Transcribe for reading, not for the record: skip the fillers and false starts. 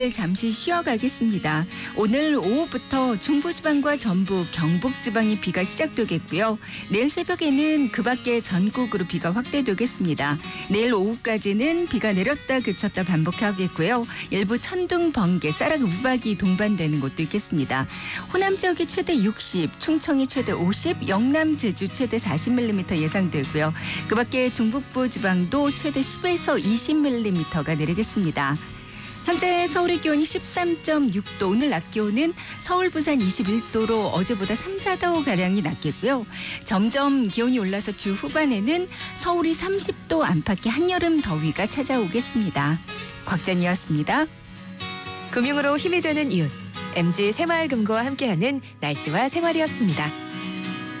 잠시 쉬어가겠습니다. 오늘 오후부터 중부지방과 전북, 경북지방에 비가 시작되겠고요. 내일 새벽에는 그 밖에 전국으로 비가 확대되겠습니다. 내일 오후까지는 비가 내렸다 그쳤다 반복하겠고요. 일부 천둥, 번개, 쌀락, 우박이 동반되는 곳도 있겠습니다. 호남 지역이 최대 60, 충청이 최대 50, 영남, 제주 최대 40mm 예상되고요. 그 밖에 중북부 지방도 최대 10에서 20mm가 내리겠습니다. 현재 서울의 기온이 13.6도, 오늘 낮 기온은 서울, 부산 21도로 어제보다 3, 4도가량이 낮겠고요. 점점 기온이 올라서 주 후반에는 서울이 30도 안팎의 한여름 더위가 찾아오겠습니다. 곽전이었습니다. 금융으로 힘이 되는 이웃, MG 새마을금고와 함께하는 날씨와 생활이었습니다.